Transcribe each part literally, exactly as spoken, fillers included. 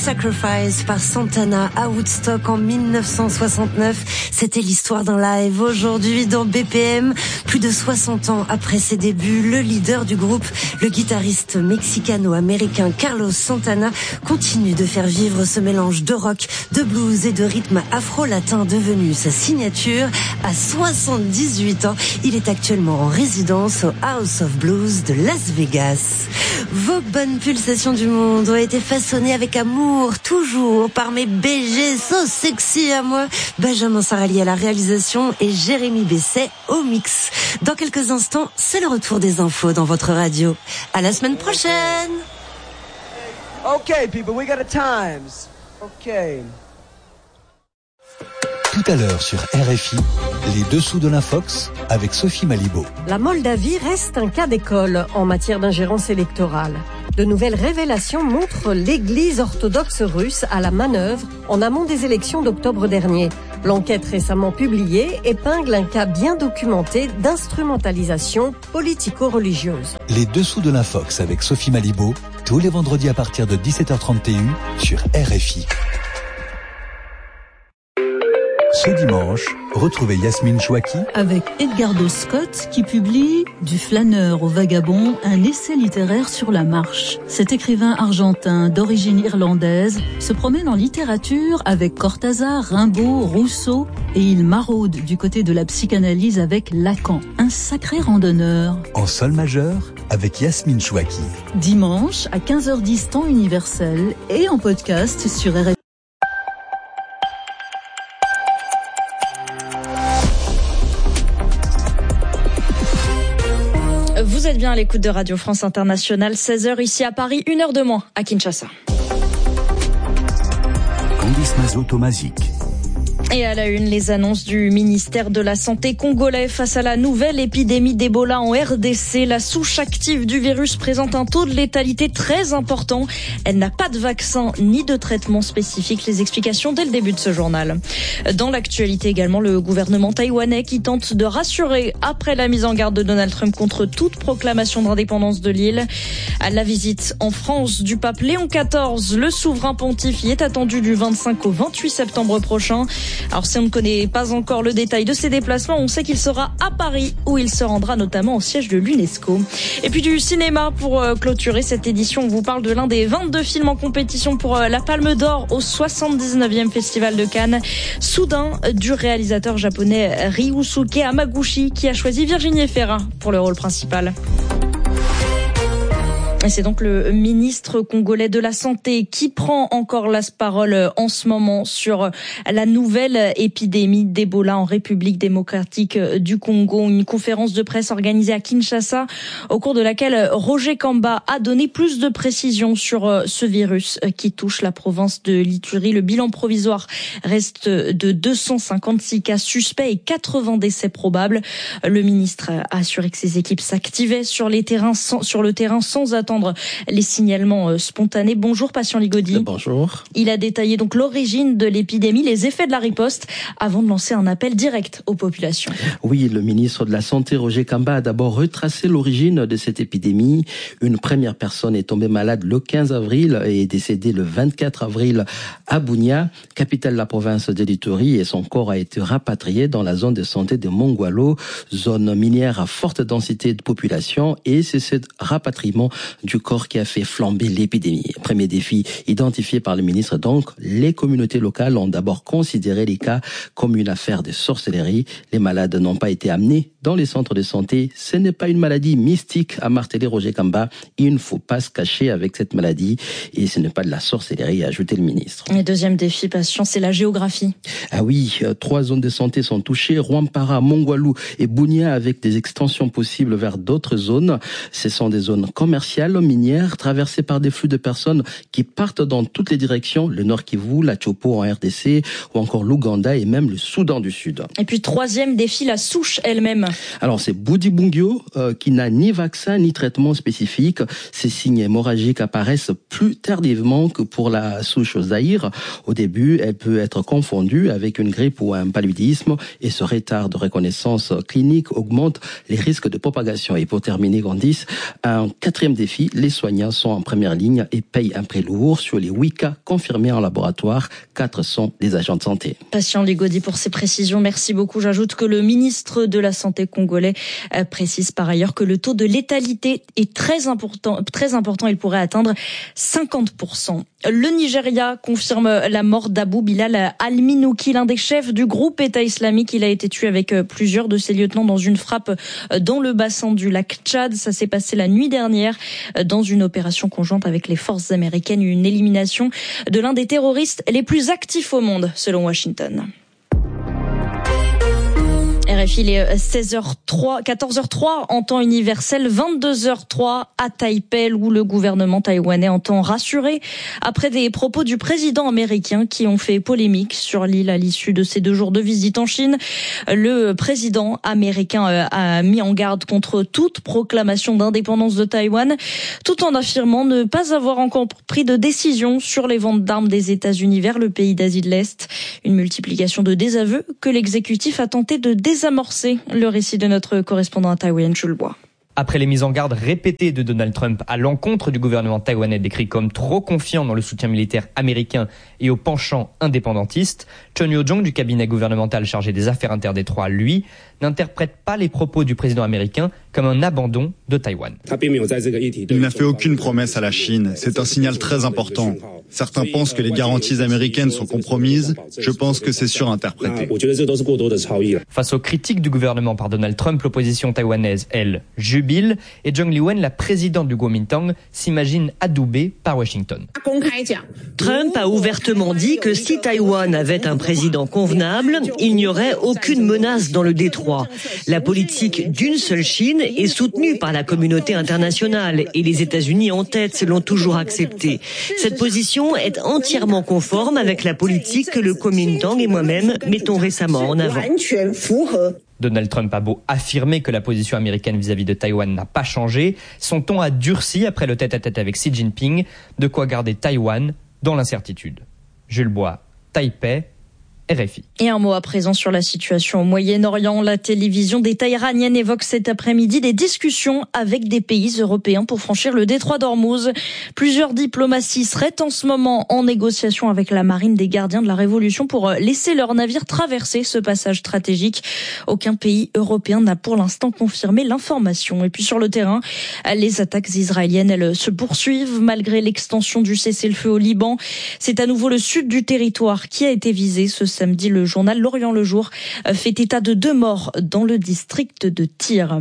Sacrifice par Santana à Woodstock en dix-neuf cent soixante-neuf. C'était l'histoire d'un live. Aujourd'hui, dans B P M, plus de soixante ans après ses débuts, le leader du groupe, le guitariste mexicano-américain Carlos Santana, continue de faire vivre ce mélange de rock, de blues et de rythme afro-latin devenu sa signature. À soixante-dix-huit ans, il est actuellement en résidence au House of Blues de Las Vegas. Vos bonnes pulsations du monde ont été façonnées avec amour, toujours, par mes B G so sexy à moi. Benjamin Sarali à la réalisation et Jérémy Besset au mix. Dans quelques instants, c'est le retour des infos dans votre radio. À la semaine prochaine. Okay, people, we got a times. Okay. Tout à l'heure sur R F I, les dessous de l'Infox avec Sophie Malibaud. La Moldavie reste un cas d'école en matière d'ingérence électorale. De nouvelles révélations montrent l'Église orthodoxe russe à la manœuvre en amont des élections d'octobre dernier. L'enquête récemment publiée épingle un cas bien documenté d'instrumentalisation politico-religieuse. Les dessous de l'Infox avec Sophie Malibaud, tous les vendredis à partir de dix-sept heures trente T U sur R F I. Ce dimanche, retrouvez Yasmine Chouaki avec Edgardo Scott qui publie Du flâneur au vagabond, un essai littéraire sur la marche. Cet écrivain argentin d'origine irlandaise se promène en littérature avec Cortázar, Rimbaud, Rousseau et il maraude du côté de la psychanalyse avec Lacan. Un sacré randonneur. En sol majeur avec Yasmine Chouaki. Dimanche à quinze heures dix temps universel et en podcast sur R F I. Vous êtes bien à l'écoute de Radio France Internationale, seize heures ici à Paris, une heure de moins à Kinshasa. Candice Mazot-Tomazic. Et à la une, les annonces du ministère de la Santé congolais face à la nouvelle épidémie d'Ebola en R D C. La souche active du virus présente un taux de létalité très important. Elle n'a pas de vaccin ni de traitement spécifique. Les explications dès le début de ce journal. Dans l'actualité également, le gouvernement taïwanais qui tente de rassurer après la mise en garde de Donald Trump contre toute proclamation d'indépendance de l'île. À la visite en France du pape Léon quatorze, le souverain pontife y est attendu du vingt-cinq au vingt-huit septembre prochain. Alors si on ne connaît pas encore le détail de ses déplacements, on sait qu'il sera à Paris où il se rendra notamment au siège de l'UNESCO. Et puis du cinéma pour euh, clôturer cette édition, on vous parle de l'un des vingt-deux films en compétition pour euh, la Palme d'Or au soixante-dix-neuvième Festival de Cannes. Soudain, du réalisateur japonais Ryusuke Hamaguchi qui a choisi Virginie Efira pour le rôle principal. Et c'est donc le ministre congolais de la Santé qui prend encore la parole en ce moment sur la nouvelle épidémie d'Ebola en République démocratique du Congo. Une conférence de presse organisée à Kinshasa au cours de laquelle Roger Kamba a donné plus de précisions sur ce virus qui touche la province de l'Ituri. Le bilan provisoire reste de deux cent cinquante-six cas suspects et quatre-vingts décès probables. Le ministre a assuré que ses équipes s'activaient sur les terrains sans, sur le terrain sans attendre les signalements spontanés. Bonjour Patient Ligodi. Bonjour. Il a détaillé donc l'origine de l'épidémie, les effets de la riposte, avant de lancer un appel direct aux populations. Oui, le ministre de la Santé, Roger Kamba, a d'abord retracé l'origine de cette épidémie. Une première personne est tombée malade le quinze avril et est décédée le vingt-quatre avril à Bunia, capitale de la province de l'Ituri, et son corps a été rapatrié dans la zone de santé de Mongwalo, zone minière à forte densité de population, et c'est ce rapatriement du corps qui a fait flamber l'épidémie. Premier défi identifié par le ministre, donc, les communautés locales ont d'abord considéré les cas comme une affaire de sorcellerie. Les malades n'ont pas été amenés dans les centres de santé. Ce n'est pas une maladie mystique, a martelé Roger Kamba. Il ne faut pas se cacher avec cette maladie et ce n'est pas de la sorcellerie, a ajouté le ministre. Et deuxième défi, patient, c'est la géographie. Ah oui, trois zones de santé sont touchées, Rwampara, Mongwalu et Bunia, avec des extensions possibles vers d'autres zones. Ce sont des zones commerciales, minières, traversées par des flux de personnes qui partent dans toutes les directions, le Nord Kivu, la Chopo en R D C, ou encore l'Ouganda et même le Soudan du Sud. Et puis troisième défi, la souche elle-même. Alors c'est Boudibungyo euh, qui n'a ni vaccin ni traitement spécifique. Ces signes hémorragiques apparaissent plus tardivement que pour la souche Zaïre. Au début, elle peut être confondue avec une grippe ou un paludisme et ce retard de reconnaissance clinique augmente les risques de propagation. Et pour terminer, Candice, un quatrième défi ici, les soignants sont en première ligne et payent un prix lourd. Sur les huit cas confirmés en laboratoire, quatre sont des agents de santé. Patient Ligodi pour ces précisions. Merci beaucoup. J'ajoute que le ministre de la Santé congolais précise par ailleurs que le taux de létalité est très important. Très important. Il pourrait atteindre cinquante pour cent. Le Nigeria confirme la mort d'Abou Bilal al-Minouki, l'un des chefs du groupe État islamique. Il a été tué avec plusieurs de ses lieutenants dans une frappe dans le bassin du lac Tchad. Ça s'est passé la nuit dernière dans une opération conjointe avec les forces américaines. Une élimination de l'un des terroristes les plus actifs au monde, selon Washington. R F I, il est seize heures trois, quatorze heures trois en temps universel, vingt-deux heures trois à Taipei, où le gouvernement taïwanais entend rassurer après des propos du président américain qui ont fait polémique sur l'île à l'issue de ses deux jours de visite en Chine. Le président américain a mis en garde contre toute proclamation d'indépendance de Taïwan, tout en affirmant ne pas avoir encore pris de décision sur les ventes d'armes des États-Unis vers le pays d'Asie de l'Est. Une multiplication de désaveux que l'exécutif a tenté de désamorcer. Le récit de notre correspondant à Taïwan, Jules Bois. Après les mises en garde répétées de Donald Trump à l'encontre du gouvernement taïwanais décrit comme trop confiant dans le soutien militaire américain et au penchant indépendantiste, Chun Yo-jong du cabinet gouvernemental chargé des affaires interdétroits, lui, n'interprète pas les propos du président américain comme un abandon de Taïwan. Il n'a fait aucune promesse à la Chine. C'est un signal très important. Certains pensent que les garanties américaines sont compromises. Je pense que c'est surinterprété. Face aux critiques du gouvernement par Donald Trump, l'opposition taïwanaise, elle, jubile, et Zhang Liwen, la présidente du Kuomintang, s'imagine adoubée par Washington. Trump a ouvertement dit que si Taïwan avait un président convenable, il n'y aurait aucune menace dans le détroit. La politique d'une seule Chine est soutenue par la communauté internationale et les États-Unis en tête l'ont toujours acceptée. Cette position est entièrement conforme avec la politique que le Kuomintang et moi-même mettons récemment en avant. Donald Trump a beau affirmer que la position américaine vis-à-vis de Taïwan n'a pas changé, son ton a durci après le tête-à-tête avec Xi Jinping, de quoi garder Taïwan dans l'incertitude. Jules Bois, Taipei, R F I. Et un mot à présent sur la situation au Moyen-Orient. La télévision d'État iranienne évoque cet après-midi des discussions avec des pays européens pour franchir le détroit d'Ormuz. Plusieurs diplomaties seraient en ce moment en négociation avec la marine des gardiens de la Révolution pour laisser leurs navires traverser ce passage stratégique. Aucun pays européen n'a pour l'instant confirmé l'information. Et puis sur le terrain, les attaques israéliennes, elles se poursuivent malgré l'extension du cessez-le-feu au Liban. C'est à nouveau le sud du territoire qui a été visé ce samedi. Le journal L'Orient le Jour fait état de deux morts dans le district de Tyr.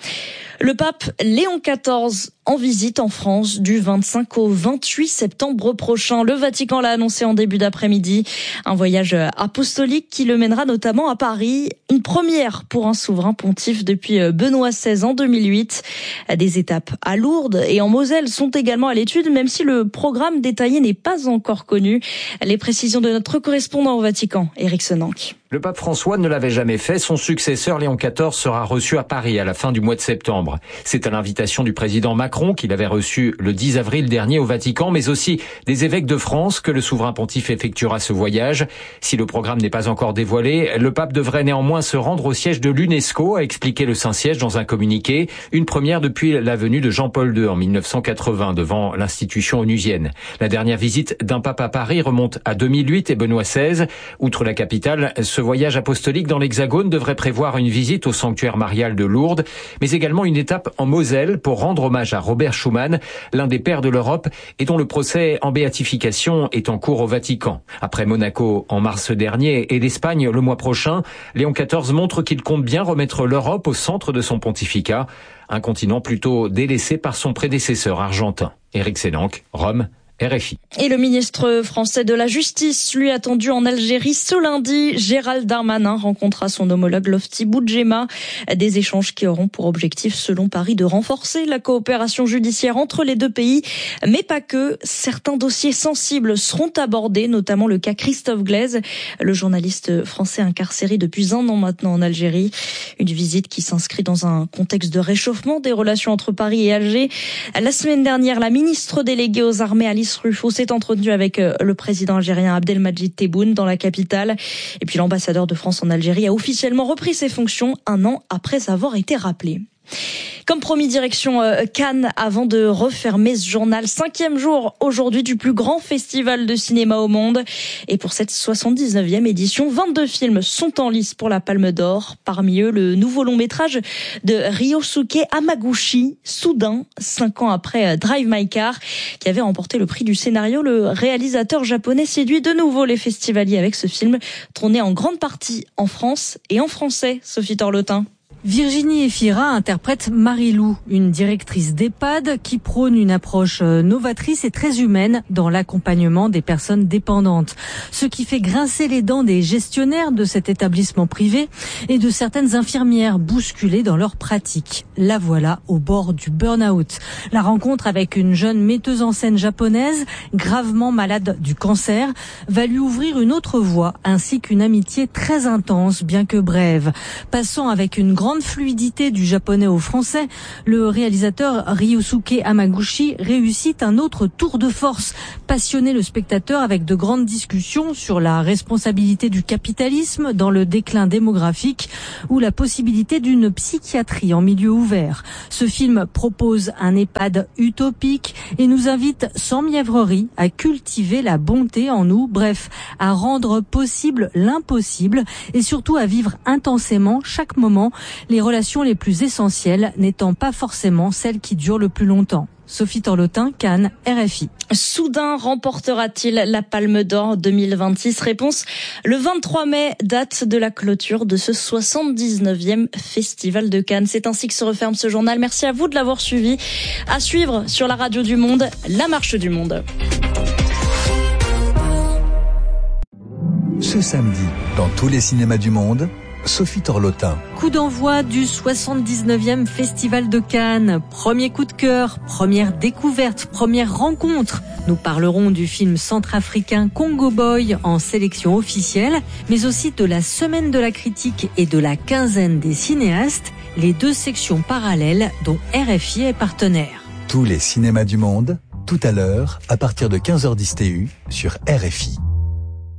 Le pape Léon quatorze en visite en France du vingt-cinq au vingt-huit septembre prochain. Le Vatican l'a annoncé en début d'après-midi. Un voyage apostolique qui le mènera notamment à Paris. Une première pour un souverain pontife depuis Benoît seize en deux mille huit. Des étapes à Lourdes et en Moselle sont également à l'étude, même si le programme détaillé n'est pas encore connu. Les précisions de notre correspondant au Vatican, Éric Senanque. Le pape François ne l'avait jamais fait. Son successeur, Léon quatorze, sera reçu à Paris à la fin du mois de septembre. C'est à l'invitation du président Macron, qu'il avait reçu le dix avril dernier au Vatican, mais aussi des évêques de France, que le souverain pontife effectuera ce voyage. Si le programme n'est pas encore dévoilé, le pape devrait néanmoins se rendre au siège de l'UNESCO, a expliqué le Saint-Siège dans un communiqué. Une première depuis la venue de Jean-Paul deux en mille neuf cent quatre-vingts devant l'institution onusienne. La dernière visite d'un pape à Paris remonte à deux mille huit et Benoît seize. Outre la capitale, ce voyage apostolique dans l'Hexagone devrait prévoir une visite au sanctuaire marial de Lourdes, mais également une étape en Moselle pour rendre hommage à Robert Schuman, l'un des pères de l'Europe et dont le procès en béatification est en cours au Vatican. Après Monaco en mars dernier et l'Espagne le mois prochain, Léon quatorze montre qu'il compte bien remettre l'Europe au centre de son pontificat, un continent plutôt délaissé par son prédécesseur argentin. Éric Senanque, Rome, R F I. Et le ministre français de la Justice, lui attendu en Algérie ce lundi, Gérald Darmanin rencontrera son homologue Lofti Boudjema. Des échanges qui auront pour objectif, selon Paris, de renforcer la coopération judiciaire entre les deux pays. Mais pas que. Certains dossiers sensibles seront abordés, notamment le cas Christophe Glaise, le journaliste français incarcéré depuis un an maintenant en Algérie. Une visite qui s'inscrit dans un contexte de réchauffement des relations entre Paris et Alger. La semaine dernière, la ministre déléguée aux armées, Alice Ruffo, s'est entretenu avec le président algérien Abdelmadjid Tebboune dans la capitale. Et puis l'ambassadeur de France en Algérie a officiellement repris ses fonctions un an après avoir été rappelé. Comme promis, direction Cannes avant de refermer ce journal. Cinquième jour aujourd'hui du plus grand festival de cinéma au monde. Et pour cette soixante-dix-neuvième édition, vingt-deux films sont en lice pour la Palme d'Or. Parmi eux, le nouveau long métrage de Ryosuke Hamaguchi, Soudain, cinq ans après Drive My Car, qui avait remporté le prix du scénario. Le réalisateur japonais séduit de nouveau les festivaliers avec ce film, tourné en grande partie en France et en français. Sophie Torlotin. Virginie Efira interprète Marie-Lou, une directrice d'EHPAD qui prône une approche novatrice et très humaine dans l'accompagnement des personnes dépendantes. Ce qui fait grincer les dents des gestionnaires de cet établissement privé et de certaines infirmières bousculées dans leur pratique. La voilà au bord du burn-out. La rencontre avec une jeune metteuse en scène japonaise, gravement malade du cancer, va lui ouvrir une autre voie ainsi qu'une amitié très intense, bien que brève. Passant avec une grande fluidité du japonais au français, le réalisateur Ryosuke Hamaguchi réussit un autre tour de force, passionner le spectateur avec de grandes discussions sur la responsabilité du capitalisme dans le déclin démographique ou la possibilité d'une psychiatrie en milieu ouvert. Ce film propose un EHPAD utopique et nous invite sans mièvrerie à cultiver la bonté en nous, bref, à rendre possible l'impossible et surtout à vivre intensément chaque moment, les relations les plus essentielles n'étant pas forcément celles qui durent le plus longtemps. Sophie Torlotin, Cannes, R F I. Soudain remportera-t-il la Palme d'Or deux mille vingt-six? Réponse le vingt-trois mai, date de la clôture de ce soixante-dix-neuvième Festival de Cannes. C'est ainsi que se referme ce journal. Merci à vous de l'avoir suivi. À suivre sur la radio du Monde, la marche du monde. Ce samedi, dans tous les cinémas du monde, Sophie Torlotin. Coup d'envoi du soixante-dix-neuvième Festival de Cannes. Premier coup de cœur, première découverte, première rencontre. Nous parlerons du film centrafricain Congo Boy en sélection officielle, mais aussi de la semaine de la critique et de la quinzaine des cinéastes, les deux sections parallèles dont R F I est partenaire. Tous les cinémas du monde, tout à l'heure, à partir de quinze heures dix T U sur R F I.